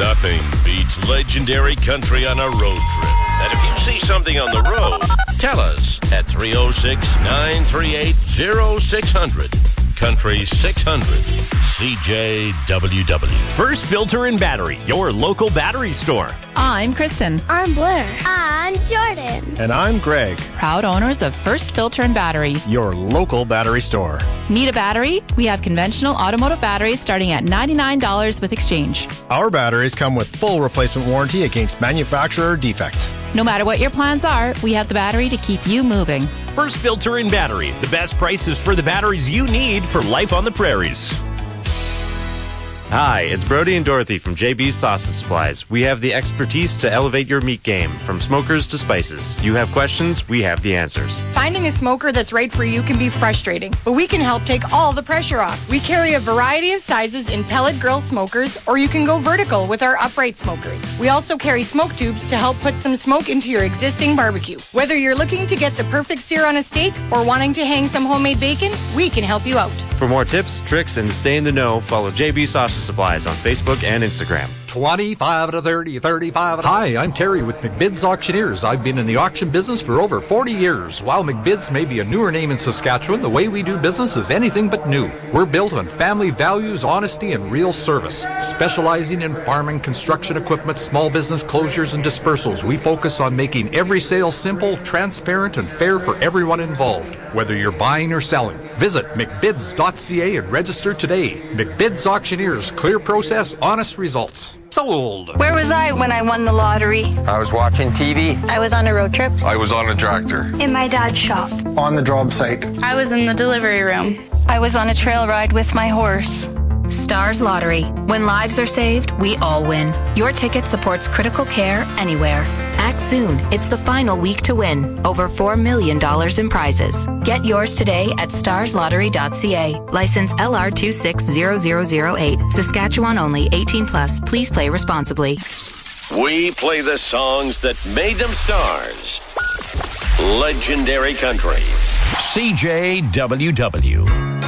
Nothing beats legendary country on a road trip. And if you see something on the road, tell us at 306-938-0600. Country 600. CJWW. First Filter and Battery, your local battery store. I'm Kristen. I'm Blair. I'm Jordan. And I'm Greg. Proud owners of First Filter and Battery, your local battery store. Need a battery? We have conventional automotive batteries starting at $99 with exchange. Our batteries come with full replacement warranty against manufacturer defect. No matter what your plans are, we have the battery to keep you moving. First Filter and Battery, the best prices for the batteries you need for life on the prairies. Hi, it's Brody and Dorothy from JB's Sausage Supplies. We have the expertise to elevate your meat game, from smokers to spices. You have questions, we have the answers. Finding a smoker that's right for you can be frustrating, but we can help take all the pressure off. We carry a variety of sizes in pellet grill smokers, or you can go vertical with our upright smokers. We also carry smoke tubes to help put some smoke into your existing barbecue. Whether you're looking to get the perfect sear on a steak or wanting to hang some homemade bacon, we can help you out. For more tips, tricks, and to stay in the know, follow JB's Sausage Supplies on Facebook and Instagram. 25 to 30, 35 to... Hi, I'm Terry with McBid's Auctioneers. I've been in the auction business for over 40 years. While McBid's may be a newer name in Saskatchewan, the way we do business is anything but new. We're built on family values, honesty, and real service. Specializing in farming, construction equipment, small business closures, and dispersals, we focus on making every sale simple, transparent, and fair for everyone involved, whether you're buying or selling. Visit McBids.ca and register today. McBid's Auctioneers, clear process, honest results. Sold. Where was I when I won the lottery? I was watching TV. I was on a road trip. I was on a tractor. In my dad's shop. On the job site. I was in the delivery room. I was on a trail ride with my horse. Stars Lottery. When lives are saved, we all win. Your ticket supports critical care anywhere. Act soon. It's the final week to win. Over $4 million in prizes. Get yours today at starslottery.ca. License LR260008. Saskatchewan only. 18 plus. Please play responsibly. We play the songs that made them stars. Legendary country. CJWW.